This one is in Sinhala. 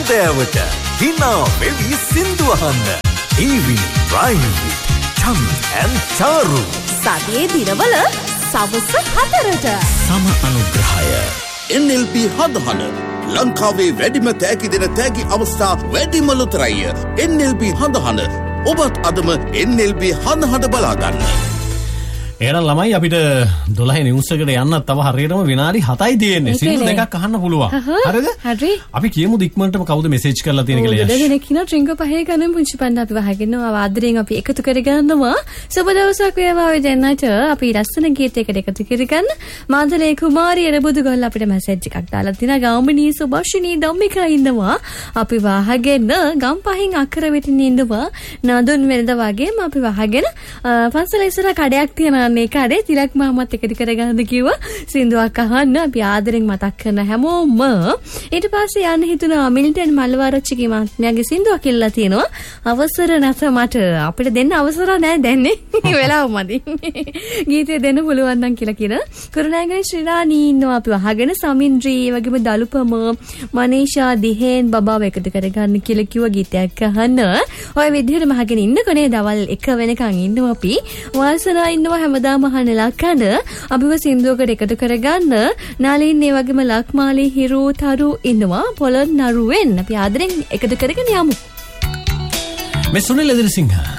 හැන්දෑවට හිනා වෙවි සින්දු අහන්න. ඊවි රයිවි චම් and චාරු. සතියේ දිනවල සවස් 4ට සම අනුග්‍රහය. NLB හඳහන ලංකාවේ වැඩිම තෑගි දෙන තෑගි අවස්ථා වැඩිම ලොතරැය. NLB හඳහන ඔබත් අදම NLB හඳහන බලාගන්න. එහෙනම් ළමයි අපිට 12 නිවුස් එකට යන්න තව හරියටම විනාඩි 7යි තියෙන්නේ. සින්දු දෙකක් අහන්න පුළුවන්. හරිද? හරි. අපි කියමු ඉක්මනටම කවුද මෙසේජ් කරලා තියෙන කියලා. දෙදෙනෙක් කිනා ට්‍රින්ගෝ පහේ ගන්න පුංචි පන්න අපි වහගෙනවා ආදරෙන් අපි එකතු කරගන්නවා. සුබ දවසක් වේවා ඔය දෙන්නට. අපි ලස්සන ගීතයකට එකතු කරගන්න. මාදලේ කුමාරී එරබුදුගල් අපිට මැසේජ් එකක් දාලා තිනා ගාමිණී සුභාෂිනී ධම්මිකා ඉන්නවා. අපි වහගෙන ගම් පහින් අක්කර වෙටින් ඉන්නවා. නදුන් වෙනද වගේම අපි වහගෙන පන්සල ඉස්සර කඩයක් තියෙනවා. මේ කාඩේ තිලක් මහමත් එකතු කරගන්න කිව්වා සින්දුවක් අහන්න අපි ආදරෙන් මතක් කරන හැමෝම ඊට පස්සේ යන්න හිතුණා මිල්ටන් මල්වාරච්චිගේ මහත්මයාගේ සින්දුවක් කියලා තියෙනවා අවසර නැත මට අපිට දෙන්න අවසර නැහැ දැන්නේ වෙලාව මදි ගීතය දෙන්න පුළුවන් නම් කියලා කියන කරුණාගරේ ශ්‍රීරාණී ඉන්නවා අපි අහගෙන සමින්ද්‍රී වගේම දලුපම මනීෂා දිහෙන් බබාව එකතු කරගන්න කියලා කිව්වා ගීතයක් අහන්න ඔය විදිහටම අහගෙන ඉන්නකොනේ දවල් 1 වෙනකන් ඉන්නවා අපි වාසනා ඉන්නවා හැමදාම අහන ලක්කඩ අපිව සින්දුවකට එකතු කරගන්න නාලින් ඒ වගේම ලක්මාලී හිරු තරු ඉන්නවා පොළොන් නරුවෙන් අපි ආදරෙන් එකතු කරගෙන යමු මේ සුනිල් එදිරිසිංහ